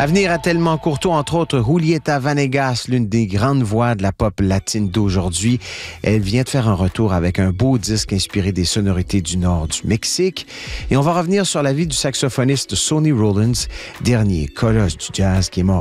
À venir à Tellement Courtois, entre autres, Julieta Vanegas, l'une des grandes voix de la pop latine d'aujourd'hui. Elle vient de faire un retour avec un beau disque inspiré des sonorités du nord du Mexique. Et on va revenir sur la vie du saxophoniste Sonny Rollins, dernier colosse du jazz qui est mort